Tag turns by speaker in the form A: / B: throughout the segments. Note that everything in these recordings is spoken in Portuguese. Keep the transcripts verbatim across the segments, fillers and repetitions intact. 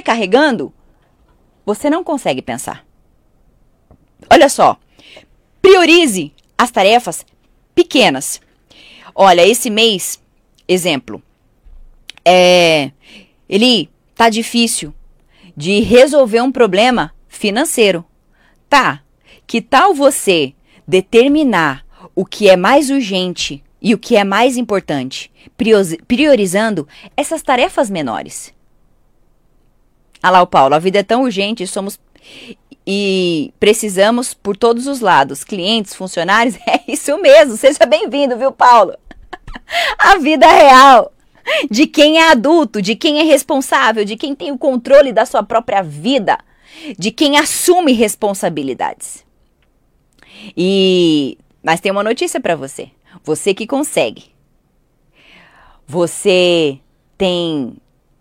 A: sobrecarregando, você não consegue pensar. Olha só, priorize as tarefas pequenas. Olha, esse mês, exemplo, é, ele tá difícil de resolver um problema financeiro. Tá, que tal você determinar o que é mais urgente e o que é mais importante, priorizando essas tarefas menores? Ah lá o Paulo, a vida é tão urgente, somos e precisamos por todos os lados, clientes, funcionários, é isso mesmo, seja bem-vindo, viu, Paulo? A vida real de quem é adulto, de quem é responsável, de quem tem o controle da sua própria vida, de quem assume responsabilidades. E mas tem uma notícia para você. Você que consegue. Você tem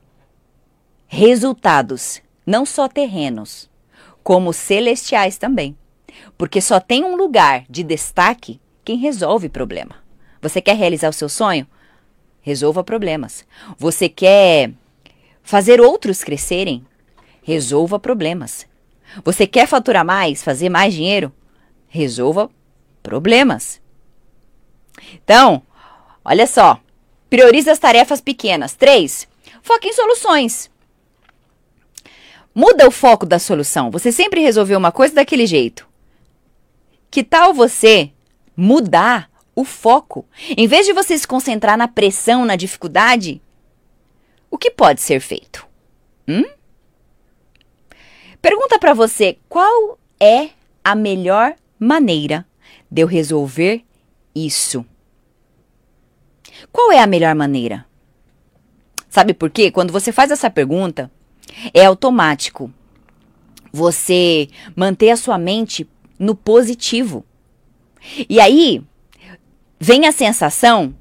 A: resultados, não só terrenos, como celestiais também. Porque só tem um lugar de destaque quem resolve problema. Você quer realizar o seu sonho? Resolva problemas. Você quer fazer outros crescerem? Resolva problemas. Você quer faturar mais, fazer mais dinheiro? Resolva problemas. Então, olha só. Priorize as tarefas pequenas. Três, foque em soluções. Muda o foco da solução. Você sempre resolveu uma coisa daquele jeito. Que tal você mudar o foco? Em vez de você se concentrar na pressão, na dificuldade, o que pode ser feito? Hum? Pergunta para você, qual é a melhor maneira de eu resolver isso? Qual é a melhor maneira? Sabe por quê? Quando você faz essa pergunta, é automático você manter a sua mente no positivo. E aí, vem a sensação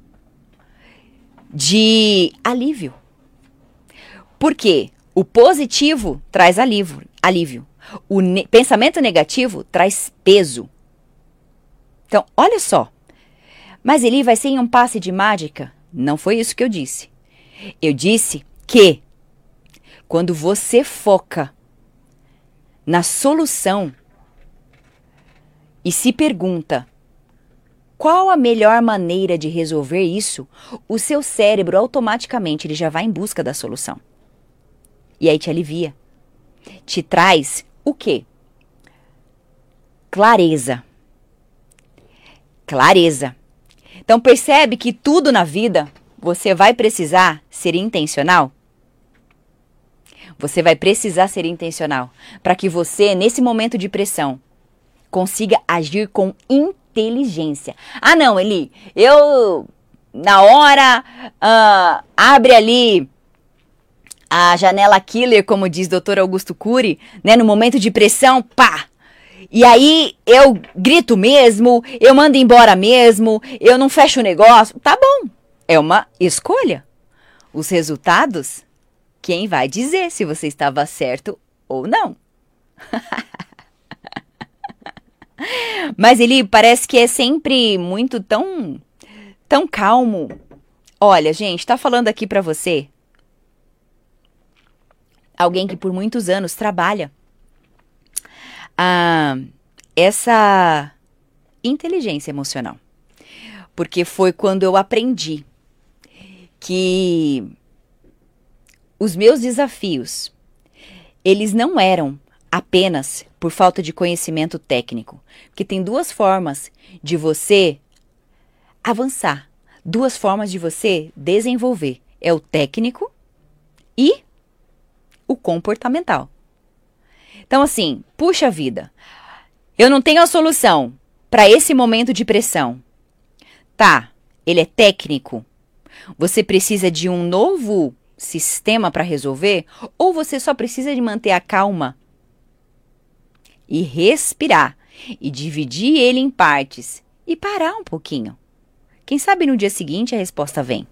A: de alívio. Por quê? O positivo traz alívio. alívio. O ne- pensamento negativo traz peso. Então, olha só. Mas ele vai ser em um passe de mágica? Não foi isso que eu disse. Eu disse que quando você foca na solução e se pergunta qual a melhor maneira de resolver isso, o seu cérebro automaticamente ele já vai em busca da solução. E aí te alivia. Te traz o quê? Clareza. Clareza. Então percebe que tudo na vida você vai precisar ser intencional? Você vai precisar ser intencional para que você, nesse momento de pressão, consiga agir com inteligência. Ah não, Eli, eu na hora uh, abre ali a janela killer, como diz doutor Augusto Cury, né, no momento de pressão, pá! E aí eu grito mesmo, eu mando embora mesmo, eu não fecho o negócio. Tá bom, é uma escolha. Os resultados, quem vai dizer se você estava certo ou não? Mas ele parece que é sempre muito tão, tão calmo. Olha, gente, tá falando aqui pra você alguém que por muitos anos trabalha ah, essa inteligência emocional. Porque foi quando eu aprendi que os meus desafios, eles não eram apenas por falta de conhecimento técnico. Porque tem duas formas de você avançar, duas formas de você desenvolver. É o técnico e o comportamental. Então assim, puxa vida, eu não tenho a solução para esse momento de pressão. Tá, ele é técnico. Você precisa de um novo sistema para resolver? Ou você só precisa de manter a calma e respirar e dividir ele em partes e parar um pouquinho? Quem sabe no dia seguinte a resposta vem.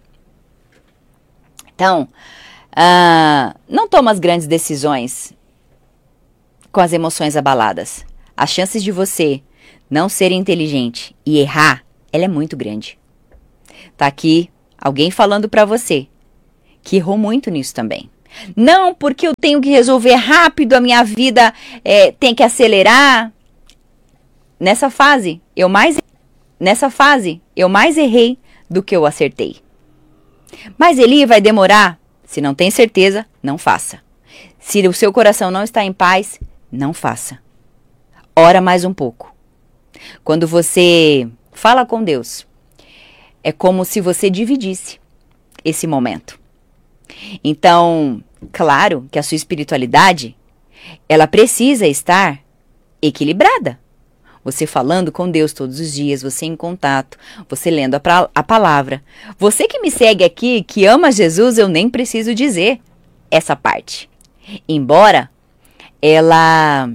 A: Então, uh, não toma as grandes decisões com as emoções abaladas. As chances de você não ser inteligente e errar, ela é muito grande. Tá aqui alguém falando pra você que errou muito nisso também. Não, porque eu tenho que resolver rápido, a minha vida é, tem que acelerar. Nessa fase, eu mais nessa fase, eu mais errei do que eu acertei. Mas Eli, vai demorar? Se não tem certeza, não faça. Se o seu coração não está em paz, não faça. Ora mais um pouco. Quando você fala com Deus, é como se você dividisse esse momento. Então, claro que a sua espiritualidade, ela precisa estar equilibrada. Você falando com Deus todos os dias, você em contato, você lendo a, pra, a palavra. Você que me segue aqui, que ama Jesus, eu nem preciso dizer essa parte. Embora ela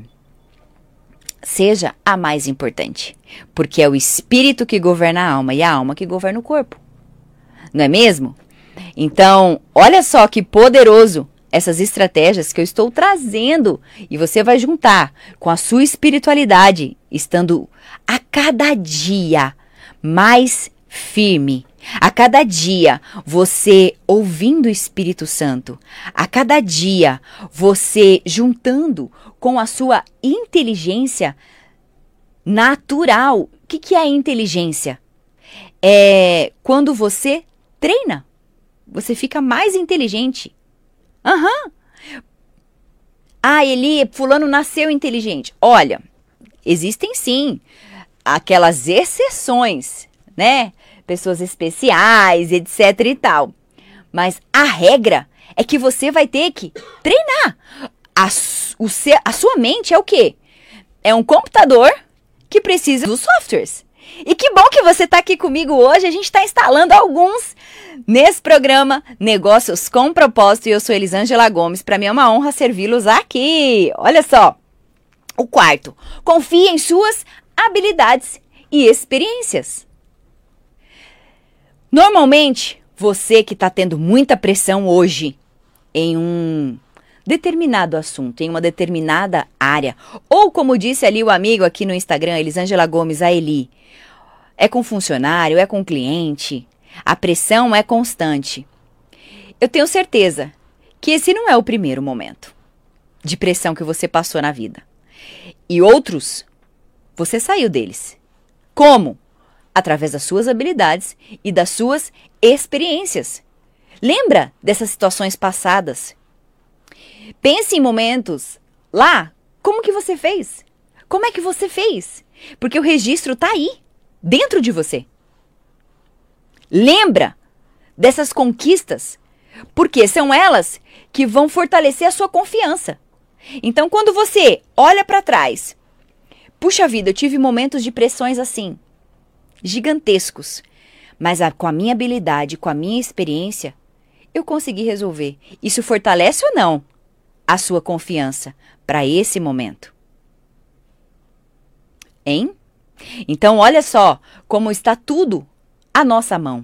A: seja a mais importante. Porque é o espírito que governa a alma e a alma que governa o corpo. Não é mesmo? Então, olha só que poderoso essas estratégias que eu estou trazendo e você vai juntar com a sua espiritualidade, estando a cada dia mais firme. A cada dia você ouvindo o Espírito Santo. A cada dia você juntando com a sua inteligência natural. O que, que é inteligência? É quando você treina. Você fica mais inteligente. Aham. Uhum. Ah, Eli, fulano nasceu inteligente. Olha, existem sim aquelas exceções, né? Pessoas especiais, etc e tal. Mas a regra é que você vai ter que treinar. A, o se, a sua mente é o quê? É um computador que precisa dos softwares. E que bom que você está aqui comigo hoje. A gente está instalando alguns nesse programa Negócios com Propósito. E eu sou Elisângela Gomes. Para mim é uma honra servi-los aqui. Olha só. O quarto. Confie em suas habilidades e experiências. Normalmente, você que está tendo muita pressão hoje em um determinado assunto, em uma determinada área, ou como disse ali o amigo aqui no Instagram, Elisângela Gomes, a Eli, é com funcionário, é com cliente, a pressão é constante. Eu tenho certeza que esse não é o primeiro momento de pressão que você passou na vida. E outros, você saiu deles. Como? Através das suas habilidades e das suas experiências. Lembra dessas situações passadas? Pense em momentos lá, como que você fez? Como é que você fez? Porque o registro está aí, dentro de você. Lembra dessas conquistas, porque são elas que vão fortalecer a sua confiança. Então, quando você olha para trás, puxa vida, eu tive momentos de pressões assim, gigantescos, mas a, com a minha habilidade, com a minha experiência, eu consegui resolver. Isso fortalece ou não a sua confiança para esse momento? Hein? Então, olha só como está tudo à nossa mão.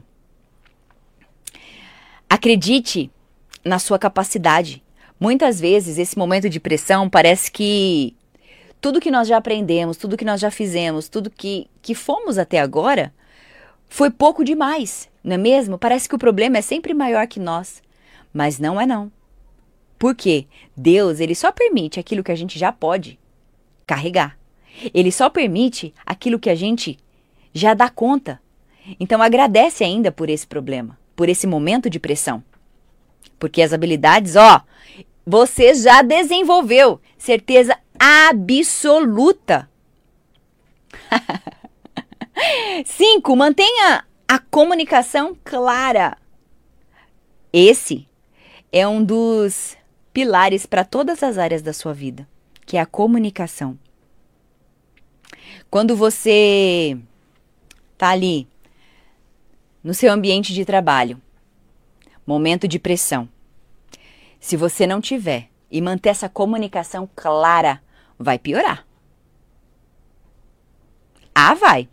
A: Acredite na sua capacidade. Muitas vezes, esse momento de pressão parece que tudo que nós já aprendemos, tudo que nós já fizemos, tudo que, que fomos até agora, foi pouco demais, não é mesmo? Parece que o problema é sempre maior que nós. Mas não é não. Por quê? Deus, ele só permite aquilo que a gente já pode carregar. Ele só permite aquilo que a gente já dá conta. Então agradece ainda por esse problema, por esse momento de pressão. Porque as habilidades, ó, você já desenvolveu. Certeza absoluta. Cinco, mantenha a comunicação clara. Esse é um dos pilares para todas as áreas da sua vida, que é a comunicação. Quando você tá ali no seu ambiente de trabalho, momento de pressão, se você não tiver e manter essa comunicação clara, vai piorar. Ah, vai.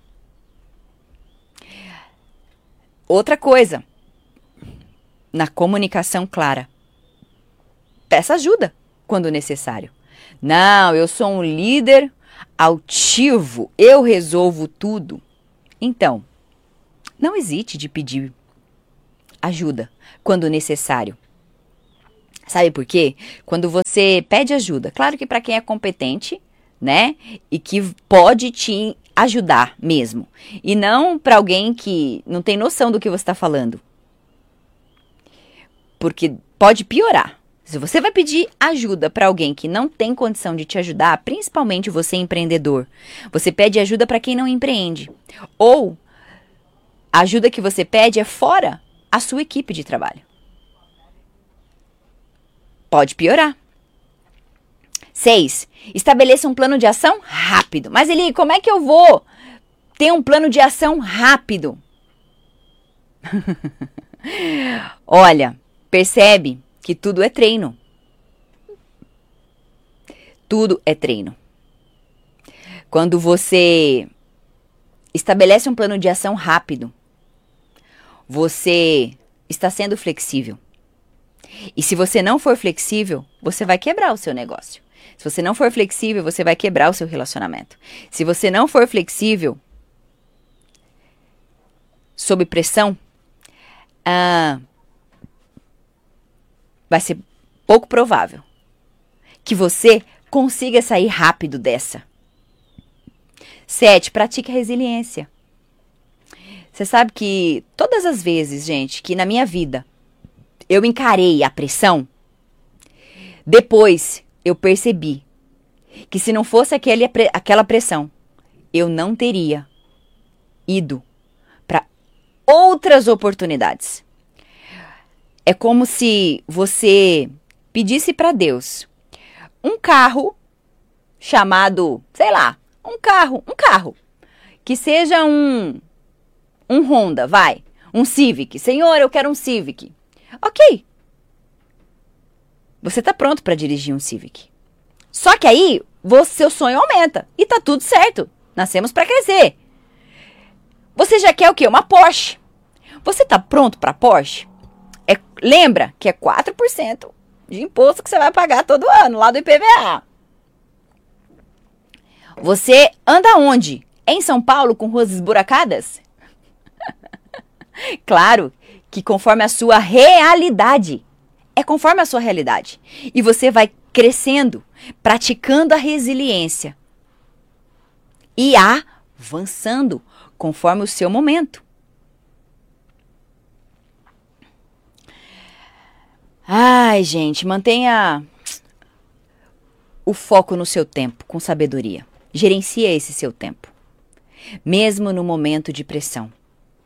A: Outra coisa, na comunicação clara, peça ajuda quando necessário. Não, eu sou um líder altivo, eu resolvo tudo. Então, não hesite de pedir ajuda quando necessário. Sabe por quê? Quando você pede ajuda, claro que para quem é competente, né? E que pode te ajudar mesmo. E não para alguém que não tem noção do que você está falando. Porque pode piorar. Se você vai pedir ajuda para alguém que não tem condição de te ajudar, principalmente você empreendedor, você pede ajuda para quem não empreende. Ou a ajuda que você pede é fora a sua equipe de trabalho. Pode piorar. Seis, estabeleça um plano de ação rápido. Mas Eli, como é que eu vou ter um plano de ação rápido? Olha, percebe que tudo é treino. Tudo é treino. Quando você estabelece um plano de ação rápido, você está sendo flexível. E se você não for flexível, você vai quebrar o seu negócio. Se você não for flexível, você vai quebrar o seu relacionamento. Se você não for flexível, sob pressão, ah, vai ser pouco provável que você consiga sair rápido dessa. Sete, pratique a resiliência. Você sabe que todas as vezes, gente, que na minha vida eu encarei a pressão, depois eu percebi que se não fosse aquele, aquela pressão, eu não teria ido para outras oportunidades. É como se você pedisse para Deus um carro chamado, sei lá, um carro, um carro, que seja um, um Honda, vai, um Civic. Senhor, eu quero um Civic. Ok. Você tá pronto para dirigir um Civic. Só que aí, você, seu sonho aumenta. E tá tudo certo. Nascemos para crescer. Você já quer o quê? Uma Porsche. Você tá pronto para Porsche? É, lembra que é quatro por cento de imposto que você vai pagar todo ano, lá do I P V A. Você anda onde? Em São Paulo, com ruas esburacadas? Claro que conforme a sua realidade. É conforme a sua realidade. E você vai crescendo, praticando a resiliência. E avançando conforme o seu momento. Ai, gente, mantenha o foco no seu tempo, com sabedoria. Gerencia esse seu tempo. Mesmo no momento de pressão.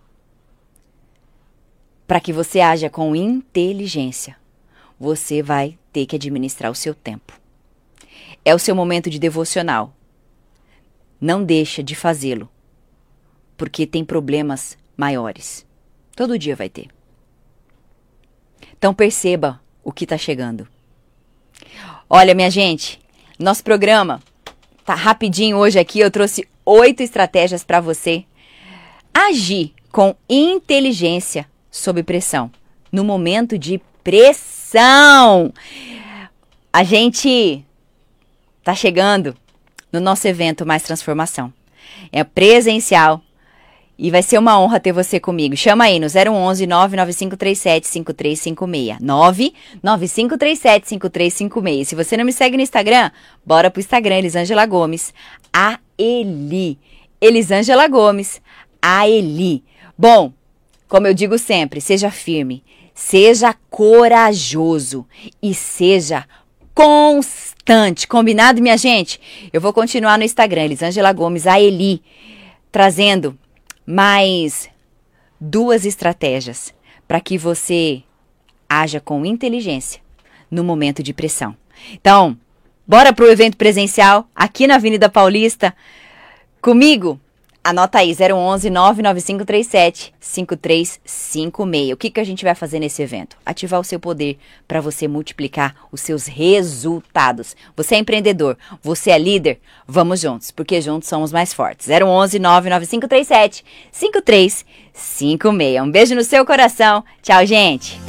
A: Para que você haja com inteligência, você vai ter que administrar o seu tempo. É o seu momento de devocional. Não deixa de fazê-lo, porque tem problemas maiores. Todo dia vai ter. Então perceba o que está chegando. Olha, minha gente, nosso programa tá rapidinho hoje aqui. Eu trouxe oito estratégias para você agir com inteligência sob pressão, no momento de pressão. A gente tá chegando no nosso evento Mais Transformação. É presencial e vai ser uma honra ter você comigo. Chama aí no zero onze, nove nove cinco três sete, cinco três cinco seis. nove nove cinco três sete, cinco três cinco seis. Se você não me segue no Instagram, bora pro Instagram, Elisângela Gomes, a Eli. Elisângela Gomes, a Eli. Bom, como eu digo sempre, seja firme, seja corajoso e seja constante. Combinado, minha gente? Eu vou continuar no Instagram, Elisângela Gomes, a Eli, trazendo mais duas estratégias para que você haja com inteligência no momento de pressão. Então, bora pro evento presencial aqui na Avenida Paulista comigo. Anota aí, zero onze, nove nove cinco três sete, cinco três cinco seis. O que, que a gente vai fazer nesse evento? Ativar o seu poder para você multiplicar os seus resultados. Você é empreendedor, você é líder? Vamos juntos, porque juntos somos mais fortes. zero onze, nove nove cinco três sete, cinco três cinco seis. Um beijo no seu coração. Tchau, gente.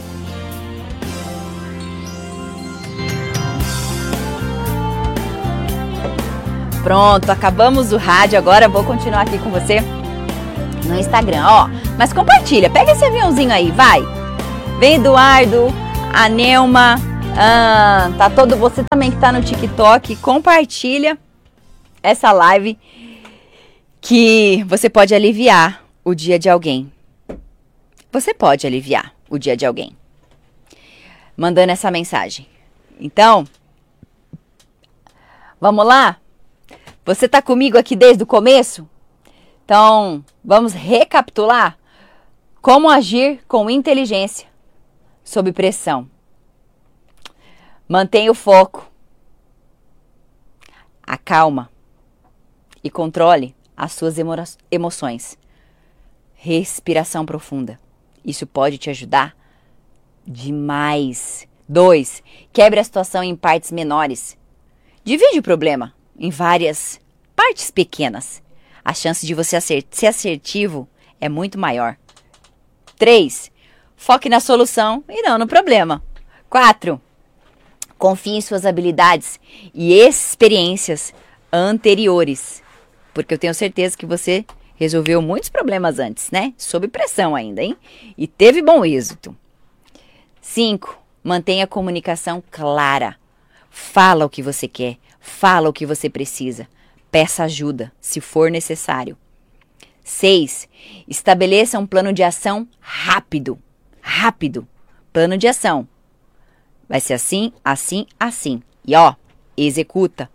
A: Pronto, acabamos o rádio, agora vou continuar aqui com você no Instagram, ó. Mas compartilha, pega esse aviãozinho aí, vai. Vem Eduardo, a Neuma, Ah, tá todo, você também que tá no TikTok, compartilha essa live que você pode aliviar o dia de alguém. Você pode aliviar o dia de alguém mandando essa mensagem. Então, vamos lá? Você tá comigo aqui desde o começo? Então, vamos recapitular como agir com inteligência sob pressão. Mantenha o foco, acalma e controle as suas emo- emoções. Respiração profunda. Isso pode te ajudar demais. Dois, quebre a situação em partes menores. Divide o problema em várias partes pequenas. A chance de você acer- ser assertivo é muito maior. Três, foque na solução e não no problema. Quatro, confie em suas habilidades e experiências anteriores. Porque eu tenho certeza que você resolveu muitos problemas antes, né? Sob pressão ainda, hein? E teve bom êxito. Cinco, mantenha a comunicação clara. Fala o que você quer. Fala o que você precisa. Peça ajuda, se for necessário. Seis, estabeleça um plano de ação rápido. Rápido. Plano de ação. Vai ser assim, assim, assim. E ó, executa.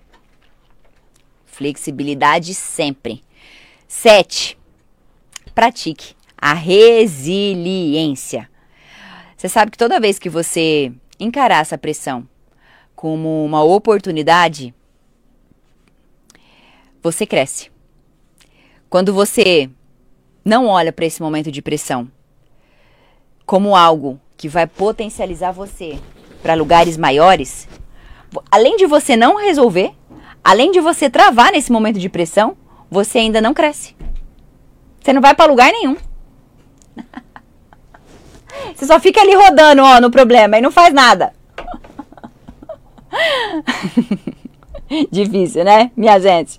A: Flexibilidade sempre. Sete, pratique a resiliência. Você sabe que toda vez que você encarar essa pressão como uma oportunidade, você cresce. Quando você não olha para esse momento de pressão como algo que vai potencializar você para lugares maiores, além de você não resolver, além de você travar nesse momento de pressão, você ainda não cresce. Você não vai para lugar nenhum. Você só fica ali rodando, ó, no problema e não faz nada. Difícil, né, minha gente?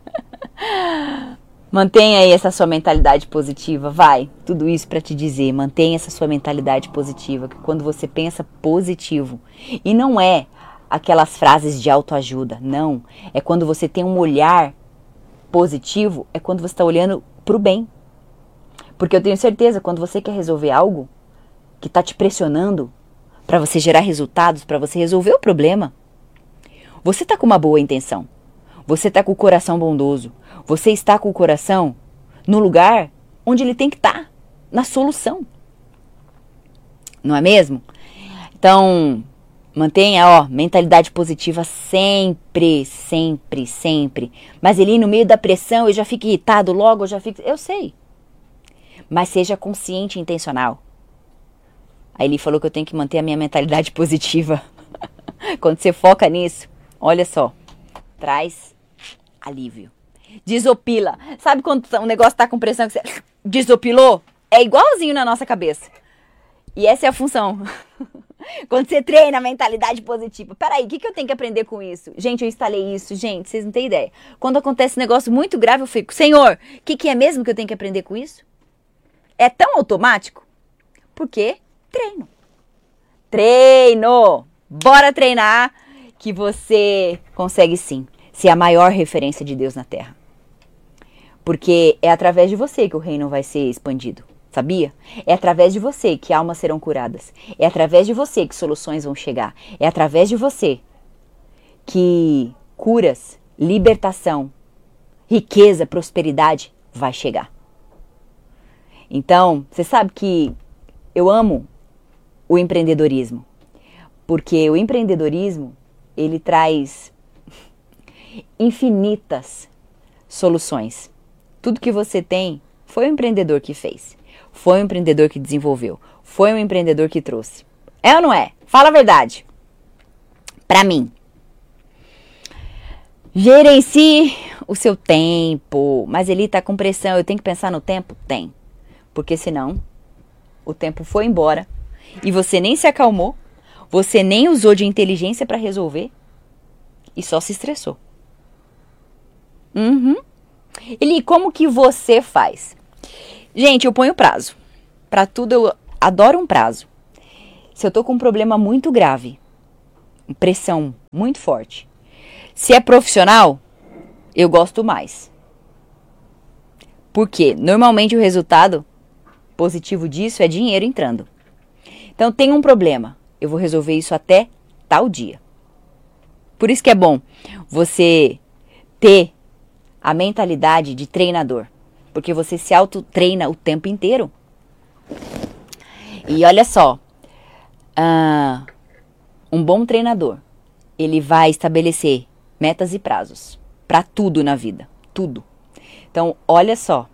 A: Mantenha aí essa sua mentalidade positiva, vai. Tudo isso para te dizer, mantenha essa sua mentalidade positiva, que quando você pensa positivo, e não é aquelas frases de autoajuda, não. É quando você tem um olhar positivo, é quando você está olhando pro bem. Porque eu tenho certeza, quando você quer resolver algo que está te pressionando para você gerar resultados, para você resolver o problema, você está com uma boa intenção. Você está com o coração bondoso. Você está com o coração no lugar onde ele tem que estar, na solução. Não é mesmo? Então, mantenha, ó, mentalidade positiva sempre, sempre, sempre. Mas ali no meio da pressão eu já fico irritado logo, eu já fico... Eu sei. Mas seja consciente e intencional. Aí ele falou que eu tenho que manter a minha mentalidade positiva. Quando você foca nisso, olha só, traz alívio. Desopila. Sabe quando o negócio tá com pressão que você desopilou? É igualzinho na nossa cabeça. E essa é a função. Quando você treina a mentalidade positiva. Peraí, o que, que eu tenho que aprender com isso? Gente, eu instalei isso. Gente, vocês não têm ideia. Quando acontece um negócio muito grave, eu fico, Senhor, o que, que é mesmo que eu tenho que aprender com isso? É tão automático? Porque treino. Treino! Bora treinar que você consegue sim ser a maior referência de Deus na Terra. Porque é através de você que o reino vai ser expandido. Sabia? É através de você que almas serão curadas. É através de você que soluções vão chegar. É através de você que curas, libertação, riqueza, prosperidade vai chegar. Então, você sabe que eu amo o empreendedorismo. Porque o empreendedorismo, ele traz infinitas soluções. Tudo que você tem foi o empreendedor que fez. Foi o empreendedor que desenvolveu. Foi o empreendedor que trouxe. É ou não é? Fala a verdade. Pra mim. Gerencie o seu tempo. Mas ele tá com pressão. Eu tenho que pensar no tempo? Tem. Porque senão, o tempo foi embora. E você nem se acalmou. Você nem usou de inteligência pra resolver. E só se estressou. Uhum. Eli, como que você faz? Gente, eu ponho prazo. Pra tudo eu adoro um prazo. Se eu tô com um problema muito grave, pressão muito forte. Se é profissional, eu gosto mais. Porque normalmente o resultado positivo disso é dinheiro entrando. Então tem um problema, eu vou resolver isso até tal dia. Por isso que é bom você ter a mentalidade de treinador. Porque você se autotreina o tempo inteiro. E olha só, uh, um bom treinador, ele vai estabelecer metas e prazos para tudo na vida, tudo. Então, olha só,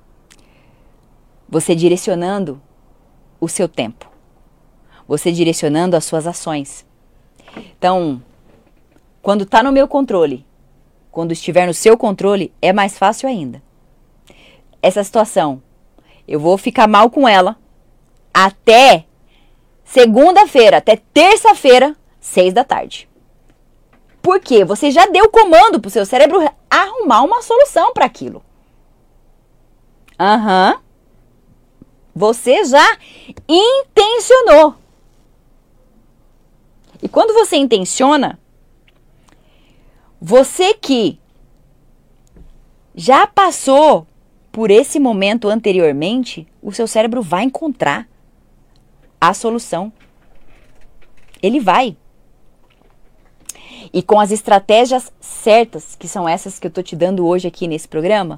A: você direcionando o seu tempo, você direcionando as suas ações. Então, quando está no meu controle, quando estiver no seu controle, é mais fácil ainda. Essa situação, eu vou ficar mal com ela até segunda-feira, até terça-feira, seis da tarde. Por quê? Você já deu comando para o seu cérebro arrumar uma solução para aquilo. Aham. Uhum. Você já intencionou. E quando você intenciona, você que já passou por esse momento anteriormente, o seu cérebro vai encontrar a solução. Ele vai. E com as estratégias certas, que são essas que eu tô te dando hoje aqui nesse programa,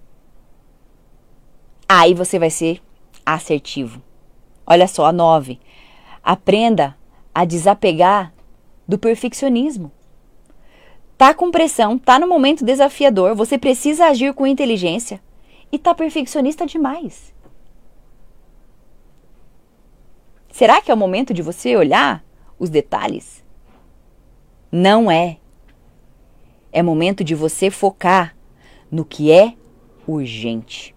A: aí você vai ser assertivo. Olha só, a nove. Aprenda a desapegar do perfeccionismo. Tá com pressão, tá no momento desafiador, você precisa agir com inteligência e tá perfeccionista demais. Será que é o momento de você olhar os detalhes? Não é. É momento de você focar no que é urgente.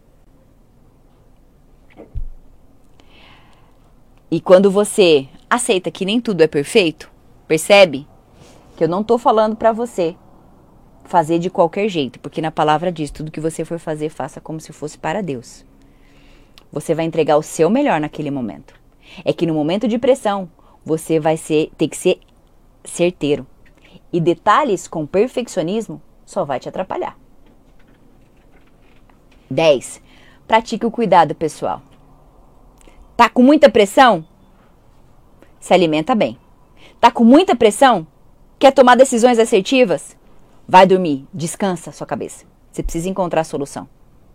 A: E quando você aceita que nem tudo é perfeito, percebe que eu não estou falando para você fazer de qualquer jeito, porque na palavra diz, tudo que você for fazer, faça como se fosse para Deus. Você vai entregar o seu melhor naquele momento. É que no momento de pressão, você vai ser, ter que ser certeiro. E detalhes com perfeccionismo só vai te atrapalhar. dez. Pratique o cuidado pessoal. Tá com muita pressão? Se alimenta bem. Tá com muita pressão? Quer tomar decisões assertivas? Vai dormir, descansa a sua cabeça. Você precisa encontrar a solução.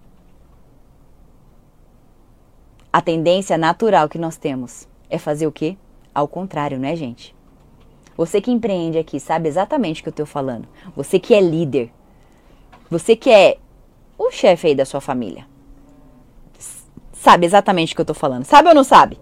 A: A tendência natural que nós temos é fazer o quê? Ao contrário, né, gente? Você que empreende aqui sabe exatamente o que eu estou falando. Você que é líder. Você que é o chefe aí da sua família. Sabe exatamente o que eu estou falando. Sabe ou não sabe?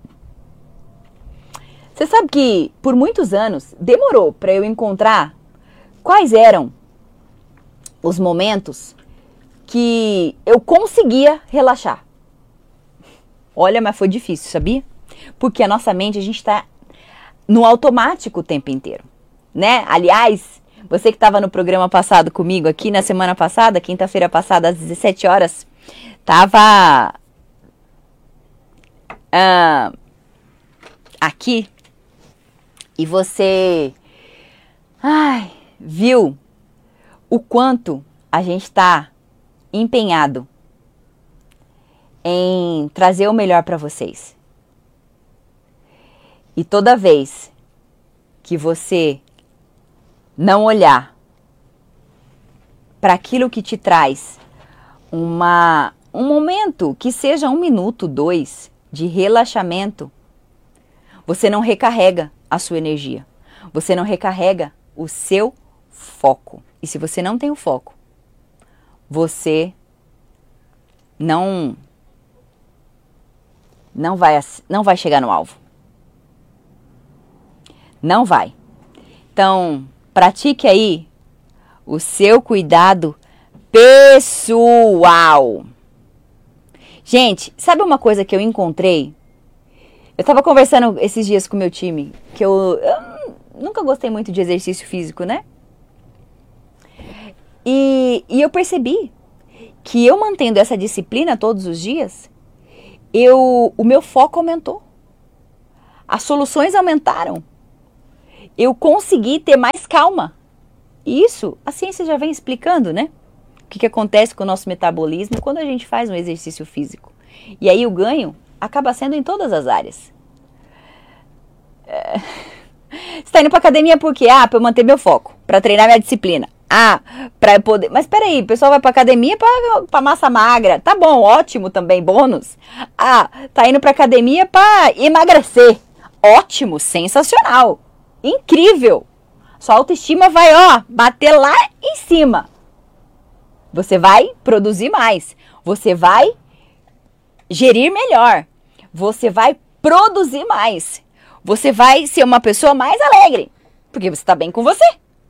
A: Você sabe que por muitos anos demorou para eu encontrar quais eram os momentos que eu conseguia relaxar. Olha, mas foi difícil, sabia? Porque a nossa mente, a gente está no automático o tempo inteiro, né? Aliás, você que estava no programa passado comigo aqui, na semana passada, quinta-feira passada, às dezessete horas, estava uh, aqui e você ai, viu o quanto a gente está empenhado em trazer o melhor para vocês. E toda vez que você não olhar para aquilo que te traz uma, um momento, que seja um minuto, dois, de relaxamento, você não recarrega a sua energia. Você não recarrega o seu foco. E se você não tem o foco, você não, não, vai, não vai chegar no alvo. Não vai. Então, pratique aí o seu cuidado pessoal. Gente, sabe uma coisa que eu encontrei? Eu tava conversando esses dias com o meu time, que eu, eu nunca gostei muito de exercício físico, né? E, e eu percebi que eu mantendo essa disciplina todos os dias, eu, o meu foco aumentou. As soluções aumentaram. eu consegui ter mais calma. E isso a ciência já vem explicando, né? O que, que acontece com o nosso metabolismo quando a gente faz um exercício físico. E aí o ganho acaba sendo em todas as áreas. É... Você está indo para academia por quê? Ah, para eu manter meu foco, para treinar minha disciplina. Ah, para eu poder... Mas peraí, o pessoal vai para academia para massa magra. Tá bom, ótimo também, bônus. Ah, tá indo para academia para emagrecer. Ótimo, sensacional, incrível. Sua autoestima vai, ó, bater lá em cima. Você vai produzir mais. Você vai gerir melhor. Você vai produzir mais. Você vai ser uma pessoa mais alegre. Porque você está bem com você.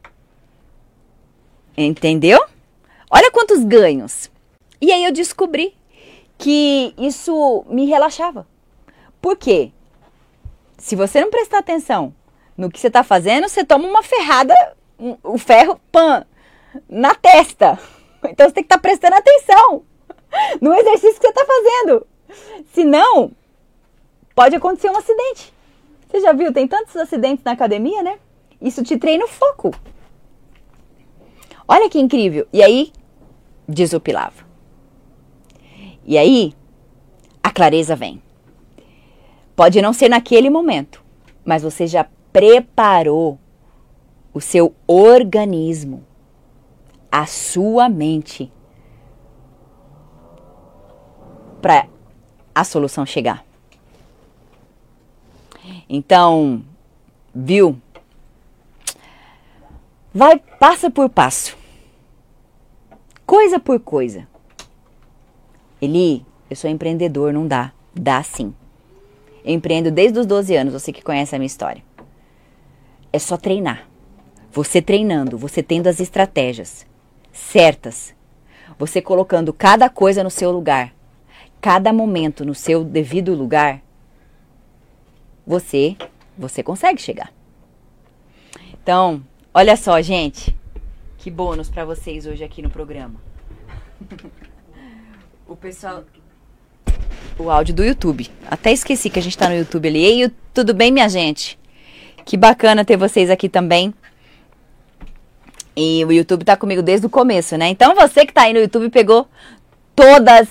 A: Entendeu? Olha quantos ganhos. E aí eu descobri que isso me relaxava. Por quê? Se você não prestar atenção no que você está fazendo, você toma uma ferrada, um, o ferro, pã, na testa. Então você tem que estar tá prestando atenção no exercício que você está fazendo. Senão, pode acontecer um acidente. Você já viu? Tem tantos acidentes na academia, né? Isso te treina o foco. Olha que incrível. E aí, desopilava. E aí, a clareza vem. Pode não ser naquele momento, mas você já preparou o seu organismo, a sua mente, para a solução chegar. Então, viu? Vai passo por passo. Coisa por coisa. Eli, eu sou empreendedor, não dá. Dá sim. Eu empreendo desde os doze anos, você que conhece a minha história. É só treinar. Você treinando, você tendo as estratégias certas. Você colocando cada coisa no seu lugar. Cada momento no seu devido lugar. Você, você consegue chegar. Então, olha só, gente. Que bônus para vocês hoje aqui no programa. O pessoal... O áudio do YouTube. Até esqueci que a gente tá no YouTube ali. Ei, tudo bem, minha gente? Que bacana ter vocês aqui também. E o YouTube tá comigo desde o começo, né? Então você que tá aí no YouTube pegou todas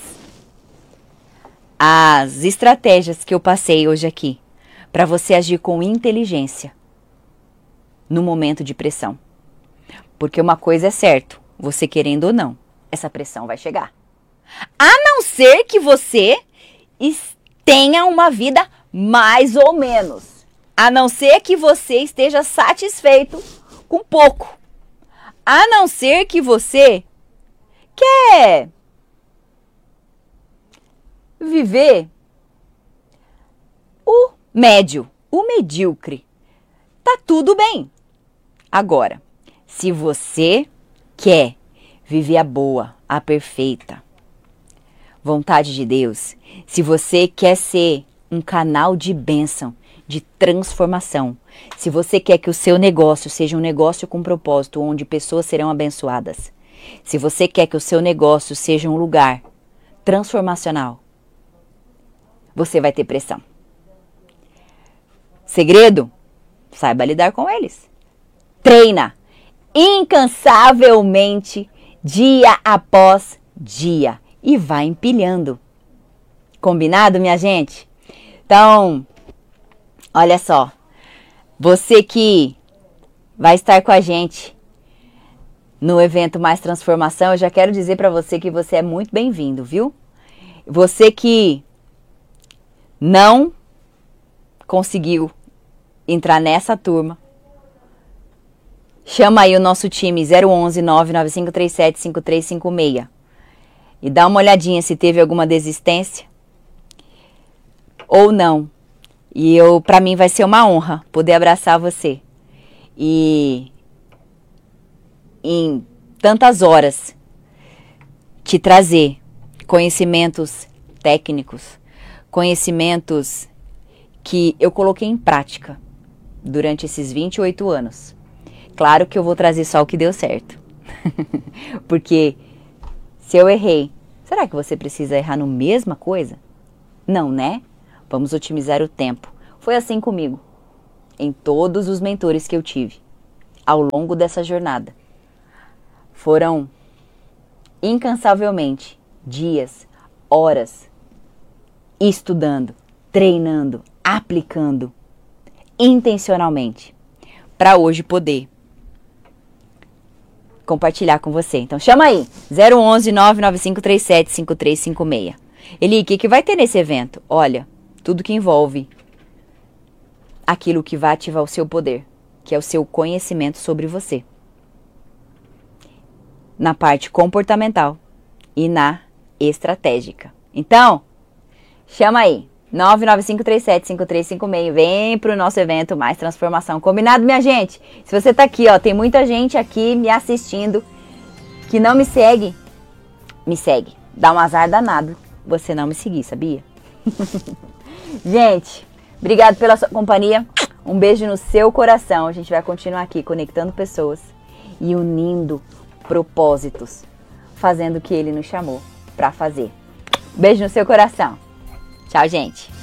A: as estratégias que eu passei hoje aqui para você agir com inteligência no momento de pressão. Porque uma coisa é certo, você querendo ou não, essa pressão vai chegar. A não ser que você tenha uma vida mais ou menos. A não ser que você esteja satisfeito com pouco. A não ser que você quer viver o médio, o medíocre. Tá tudo bem. Agora, se você quer viver a boa, a perfeita vontade de Deus, se você quer ser um canal de bênção, de transformação, se você quer que o seu negócio seja um negócio com propósito, onde pessoas serão abençoadas, se você quer que o seu negócio seja um lugar transformacional, você vai ter pressão. Segredo? Saiba lidar com eles. Treina incansavelmente, dia após dia. E vai empilhando. Combinado, minha gente? Então, olha só. Você que vai estar com a gente no evento Mais Transformação, eu já quero dizer para você que você é muito bem-vindo, viu? Você que não conseguiu entrar nessa turma, chama aí o nosso time zero onze, nove nove cinco três sete, cinco três cinco seis. E dá uma olhadinha se teve alguma desistência ou não. E eu, para mim vai ser uma honra poder abraçar você. E em tantas horas te trazer conhecimentos técnicos, conhecimentos que eu coloquei em prática durante esses vinte e oito anos. Claro que eu vou trazer só o que deu certo. Porque se eu errei, será que você precisa errar no mesma coisa? Não, né? Vamos otimizar o tempo. Foi assim comigo. em todos os mentores que eu tive ao longo dessa jornada foram incansavelmente dias, horas, estudando, treinando, aplicando intencionalmente para hoje poder compartilhar com você. Então chama aí, zero onze, nove nove cinco três sete, cinco três cinco seis. Eli, o que, que vai ter nesse evento? Olha, tudo que envolve aquilo que vai ativar o seu poder, que é o seu conhecimento sobre você. Na parte comportamental e na estratégica. Então, chama aí, nove nove cinco três sete, cinco três cinco seis. Vem pro nosso evento Mais Transformação. Combinado, minha gente? Se você tá aqui, ó, tem muita gente aqui me assistindo que não me segue. Me segue. Dá um azar danado você não me seguir, sabia? Gente, obrigado pela sua companhia. Um beijo no seu coração. A gente vai continuar aqui conectando pessoas e unindo propósitos, fazendo o que ele nos chamou para fazer. Beijo no seu coração. Tchau, gente.